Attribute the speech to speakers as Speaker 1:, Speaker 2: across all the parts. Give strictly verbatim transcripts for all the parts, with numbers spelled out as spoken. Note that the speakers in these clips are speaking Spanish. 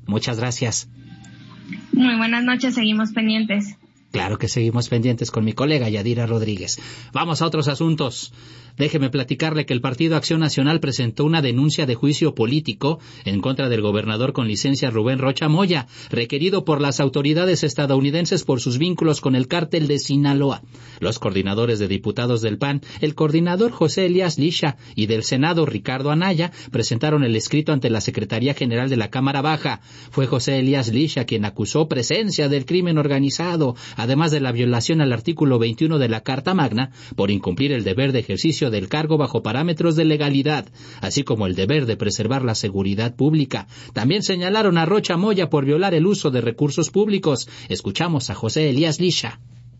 Speaker 1: Muchas gracias.
Speaker 2: Muy buenas noches, seguimos pendientes.
Speaker 1: Claro que seguimos pendientes con mi colega Yadira Rodríguez. Vamos a otros asuntos. Déjeme platicarle que el Partido Acción Nacional presentó una denuncia de juicio político en contra del gobernador con licencia Rubén Rocha Moya, requerido por las autoridades estadounidenses por sus vínculos con el cártel de Sinaloa. Los coordinadores de diputados del P A N, el coordinador José Elías Lisha y del Senado Ricardo Anaya, presentaron el escrito ante la Secretaría General de la Cámara Baja. Fue José Elías Lisha quien acusó presencia del crimen organizado, además de la violación al artículo veintiuno de la Carta Magna, por incumplir el deber de ejercicio del cargo bajo parámetros de legalidad, así como el deber de preservar la seguridad pública. También señalaron a Rocha Moya por violar el uso de recursos públicos. Escuchamos a José Elías Lisha.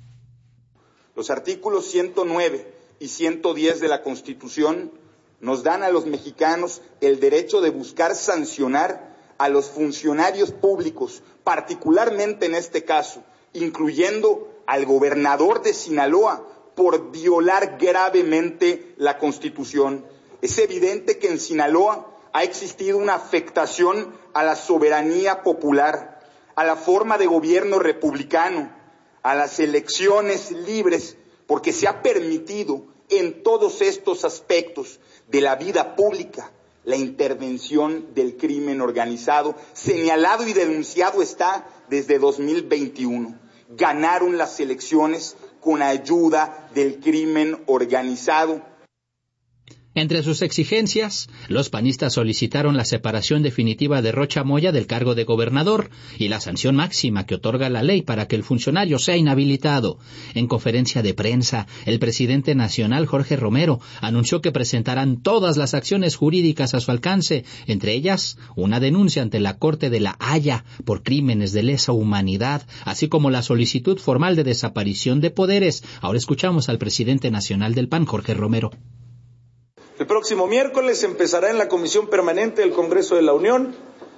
Speaker 3: Los artículos ciento nueve y ciento diez de la Constitución nos dan a los mexicanos el derecho de buscar sancionar a los funcionarios públicos, particularmente en este caso, incluyendo al gobernador de Sinaloa, por violar gravemente la Constitución. Es evidente que en Sinaloa ha existido una afectación a la soberanía popular, a la forma de gobierno republicano, a las elecciones libres, porque se ha permitido en todos estos aspectos de la vida pública la intervención del crimen organizado, señalado y denunciado está desde dos mil veintiuno. Ganaron las elecciones con ayuda del crimen organizado.
Speaker 1: Entre sus exigencias, los panistas solicitaron la separación definitiva de Rocha Moya del cargo de gobernador y la sanción máxima que otorga la ley para que el funcionario sea inhabilitado. En conferencia de prensa, el presidente nacional Jorge Romero anunció que presentarán todas las acciones jurídicas a su alcance, entre ellas una denuncia ante la Corte de La Haya por crímenes de lesa humanidad, así como la solicitud formal de desaparición de poderes. Ahora escuchamos al presidente nacional del P A N, Jorge Romero.
Speaker 4: El próximo miércoles empezará en la Comisión Permanente del Congreso de la Unión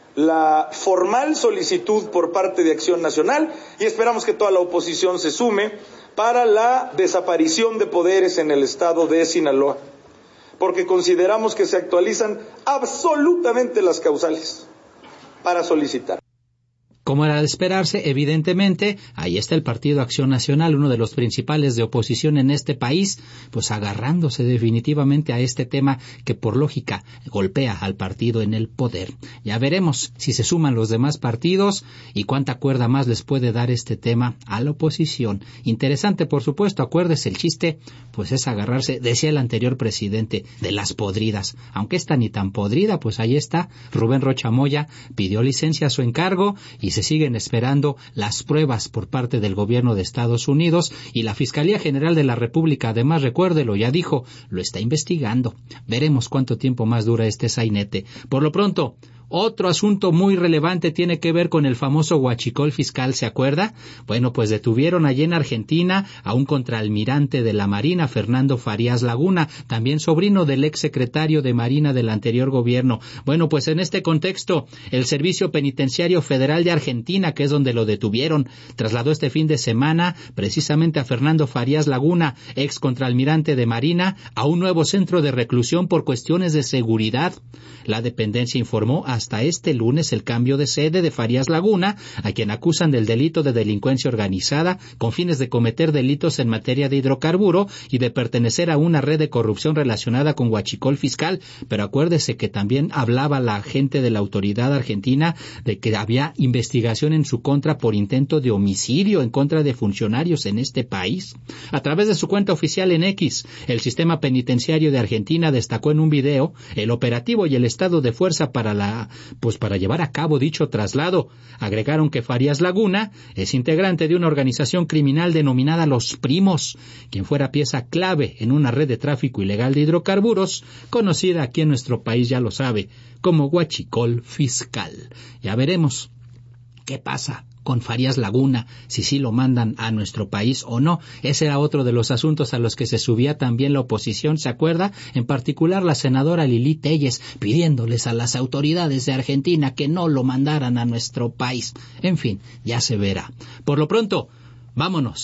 Speaker 4: la formal solicitud por parte de Acción Nacional y esperamos que toda la oposición se sume para la desaparición de poderes en el estado de Sinaloa, porque consideramos que se actualizan absolutamente las causales para solicitar.
Speaker 1: Como era de esperarse, evidentemente, ahí está el Partido Acción Nacional, uno de los principales de oposición en este país, pues agarrándose definitivamente a este tema que por lógica golpea al partido en el poder. Ya veremos si se suman los demás partidos y cuánta cuerda más les puede dar este tema a la oposición. Interesante, por supuesto, acuérdese, el chiste pues es agarrarse, decía el anterior presidente, de las podridas. Aunque esta ni tan podrida, pues ahí está, Rubén Rocha Moya pidió licencia a su encargo y se siguen esperando las pruebas por parte del gobierno de Estados Unidos y la Fiscalía General de la República, además, recuérdelo, ya dijo, lo está investigando. Veremos cuánto tiempo más dura este sainete. Por lo pronto, otro asunto muy relevante tiene que ver con el famoso huachicol fiscal, ¿se acuerda? Bueno, pues detuvieron allí en Argentina a un contraalmirante de la Marina, Fernando Farías Laguna, también sobrino del ex secretario de Marina del anterior gobierno. Bueno, pues en este contexto, el Servicio Penitenciario Federal de Argentina, que es donde lo detuvieron, trasladó este fin de semana precisamente a Fernando Farías Laguna, ex contraalmirante de Marina, a un nuevo centro de reclusión por cuestiones de seguridad. La dependencia informó hasta este lunes el cambio de sede de Farías Laguna, a quien acusan del delito de delincuencia organizada con fines de cometer delitos en materia de hidrocarburo y de pertenecer a una red de corrupción relacionada con huachicol fiscal. Pero acuérdese que también hablaba la gente de la autoridad argentina de que había investigación en su contra por intento de homicidio en contra de funcionarios en este país. A través de su cuenta oficial en X, el sistema penitenciario de Argentina destacó en un video el operativo y el estado de fuerza para la pues para llevar a cabo dicho traslado. Agregaron que Farías Laguna es integrante de una organización criminal denominada Los Primos, quien fuera pieza clave en una red de tráfico ilegal de hidrocarburos, conocida aquí en nuestro país, ya lo sabe, como huachicol fiscal. Ya veremos qué pasa con Farías Laguna, si sí lo mandan a nuestro país o no. Ese era otro de los asuntos a los que se subía también la oposición, ¿se acuerda? En particular la senadora Lili Téllez, pidiéndoles a las autoridades de Argentina que no lo mandaran a nuestro país. En fin, ya se verá. Por lo pronto, vámonos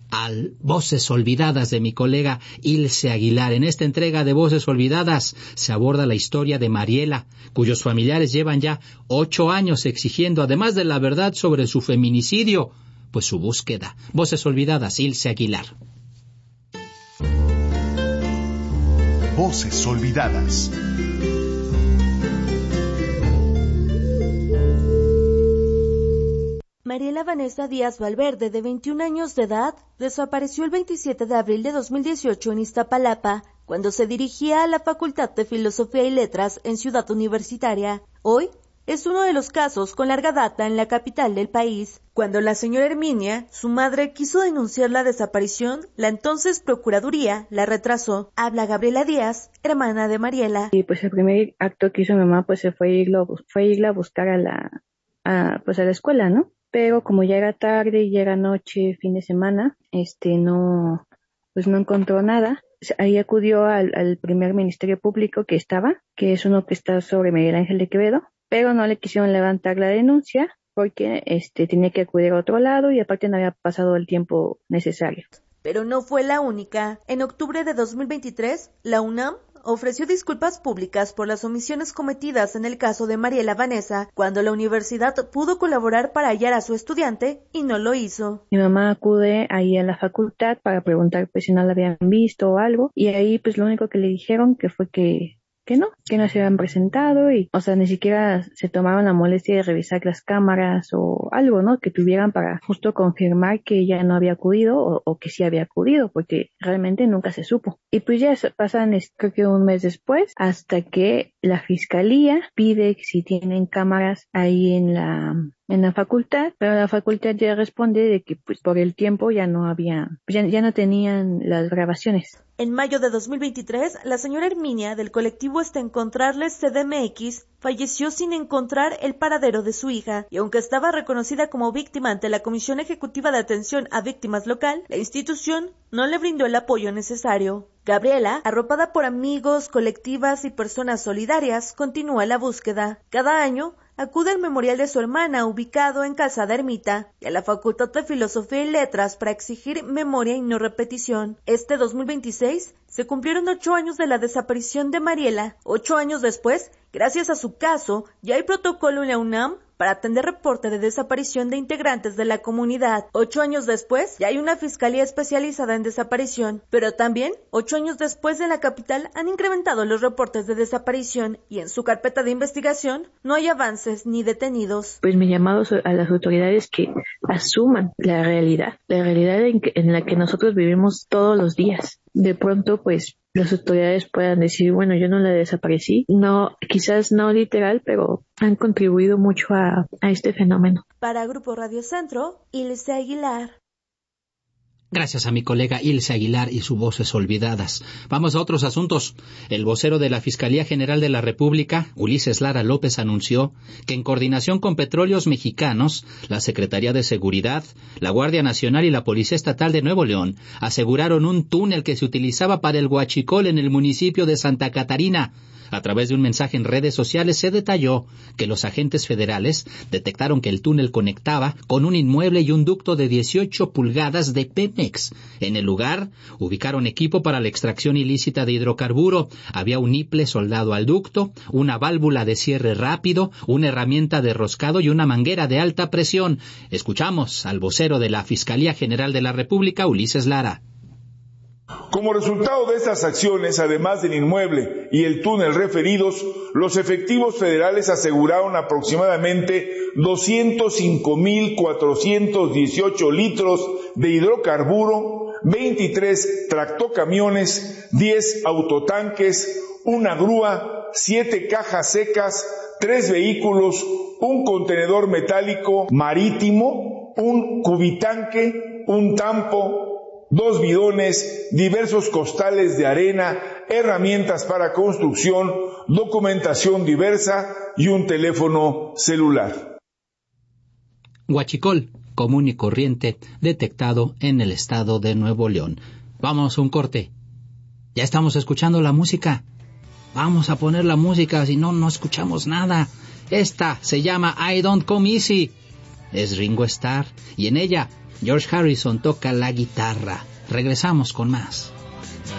Speaker 1: al Voces Olvidadas de mi colega Ilse Aguilar. En esta entrega de Voces Olvidadas se aborda la historia de Mariela, cuyos familiares llevan ya ocho años exigiendo, además de la verdad sobre su feminicidio, pues su búsqueda. Voces Olvidadas, Ilse Aguilar.
Speaker 5: Voces Olvidadas.
Speaker 6: Mariela Vanessa Díaz Valverde, de veintiún años de edad, desapareció el veintisiete de abril de dos mil dieciocho en Iztapalapa, cuando se dirigía a la Facultad de Filosofía y Letras en Ciudad Universitaria. Hoy es uno de los casos con larga data en la capital del país. Cuando la señora Herminia, su madre, quiso denunciar la desaparición, la entonces Procuraduría la retrasó. Habla Gabriela Díaz, hermana de Mariela.
Speaker 7: Y pues el primer acto que hizo mi mamá pues se fue irlo, fue irla a buscar a la, a, pues a la escuela, ¿no? Pero como ya era tarde y ya era noche, fin de semana, este no, pues no encontró nada. Ahí acudió al, al primer Ministerio Público que estaba, que es uno que está sobre Miguel Ángel de Quevedo, pero no le quisieron levantar la denuncia porque este tenía que acudir a otro lado y aparte no había pasado el tiempo necesario.
Speaker 6: Pero no fue la única. En octubre de dos mil veintitrés, la UNAM ofreció disculpas públicas por las omisiones cometidas en el caso de Mariela Vanessa, cuando la universidad pudo colaborar para hallar a su estudiante y no lo hizo.
Speaker 7: Mi mamá acude ahí a la facultad para preguntar pues si no la habían visto o algo, y ahí pues lo único que le dijeron que fue que que no, que no se habían presentado y, o sea, ni siquiera se tomaron la molestia de revisar las cámaras o algo, ¿no? Que tuvieran para justo confirmar que ella no había acudido o, o que sí había acudido, porque realmente nunca se supo. Y pues ya pasan, creo que un mes después, hasta que la fiscalía pide si tienen cámaras ahí en la en la facultad, pero la facultad ya responde de que pues por el tiempo ya no había, ya, ya no tenían las grabaciones.
Speaker 6: En mayo de dos mil veintitrés, la señora Herminia, del colectivo Hasta Encontrarles C D M X, falleció sin encontrar el paradero de su hija, y aunque estaba reconocida como víctima ante la Comisión Ejecutiva de Atención a Víctimas local, la institución no le brindó el apoyo necesario. Gabriela, arropada por amigos, colectivas y personas solidarias, continúa la búsqueda. Cada año acude al memorial de su hermana, ubicado en Calzada Ermita, y a la Facultad de Filosofía y Letras para exigir memoria y no repetición. Este dos mil veintiséis se cumplieron ocho años de la desaparición de Mariela. Ocho años después, gracias a su caso, ya hay protocolo en la UNAM para atender reporte de desaparición de integrantes de la comunidad. Ocho años después, ya hay una fiscalía especializada en desaparición, pero también, ocho años después en la capital han incrementado los reportes de desaparición y en su carpeta de investigación no hay avances ni detenidos.
Speaker 7: Pues mi llamado a las autoridades que asuman la realidad, la realidad en, que, en la que nosotros vivimos todos los días. De pronto, pues, las autoridades puedan decir, bueno, yo no la desaparecí. No, quizás no literal, pero han contribuido mucho a, a este fenómeno.
Speaker 6: Para Grupo Radio Centro, Ilse Aguilar.
Speaker 1: Gracias a mi colega Ilse Aguilar y sus Voces Olvidadas. Vamos a otros asuntos. El vocero de la Fiscalía General de la República, Ulises Lara López, anunció que en coordinación con Petróleos Mexicanos, la Secretaría de Seguridad, la Guardia Nacional y la Policía Estatal de Nuevo León aseguraron un túnel que se utilizaba para el huachicol en el municipio de Santa Catarina. A través de un mensaje en redes sociales se detalló que los agentes federales detectaron que el túnel conectaba con un inmueble y un ducto de dieciocho pulgadas de Pemex. En el lugar ubicaron equipo para la extracción ilícita de hidrocarburo. Había un niple soldado al ducto, una válvula de cierre rápido, una herramienta de roscado y una manguera de alta presión. Escuchamos al vocero de la Fiscalía General de la República, Ulises Lara.
Speaker 8: Como resultado de estas acciones, además del inmueble y el túnel referidos, los efectivos federales aseguraron aproximadamente doscientos cinco mil cuatrocientos dieciocho litros de hidrocarburo, veintitrés tractocamiones, diez autotanques, una grúa, siete cajas secas, tres vehículos, un contenedor metálico marítimo, un cubitanque, un tampo, dos bidones, diversos costales de arena, herramientas para construcción, documentación diversa y un teléfono celular.
Speaker 1: Huachicol, común y corriente, detectado en el estado de Nuevo León. Vamos a un corte. Ya estamos escuchando la música. Vamos a poner la música, si no, no escuchamos nada. Esta se llama I Don't Come Easy. Es Ringo Starr, y en ella George Harrison toca la guitarra. Regresamos con más.